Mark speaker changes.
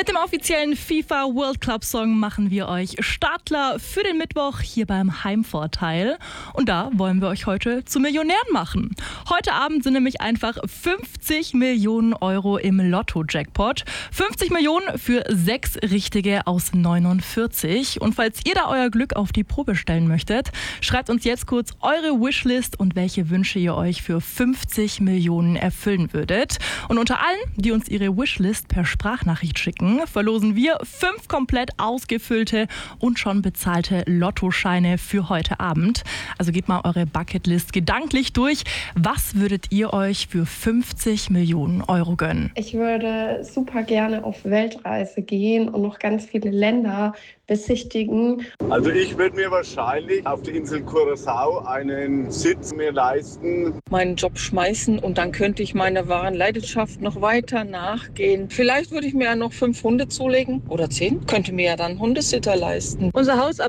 Speaker 1: Mit dem offiziellen FIFA World Club Song machen wir euch Startler für den Mittwoch hier beim Heimvorteil. Und da wollen wir euch heute zu Millionären machen. Heute Abend sind nämlich einfach 50 Millionen Euro im Lotto-Jackpot. 50 Millionen für 6 Richtige aus 49. Und falls ihr da euer Glück auf die Probe stellen möchtet, schreibt uns jetzt kurz eure Wishlist und welche Wünsche ihr euch für 50 Millionen erfüllen würdet. Und unter allen, die uns ihre Wishlist per Sprachnachricht schicken, verlosen wir 5 komplett ausgefüllte und schon bezahlte Lottoscheine für heute Abend. Also gebt mal eure Bucketlist gedanklich durch. Was würdet ihr euch für 50 Millionen Euro gönnen?
Speaker 2: Ich würde super gerne auf Weltreise gehen und noch ganz viele Länder besichtigen.
Speaker 3: Also ich würde mir wahrscheinlich auf der Insel Curaçao einen Sitz mir leisten.
Speaker 4: Meinen Job schmeißen und dann könnte ich meiner wahren Leidenschaft noch weiter nachgehen. Vielleicht würde ich mir ja noch 5 Hunde zulegen oder 10. Könnte mir ja dann Hundesitter leisten. Unser Haus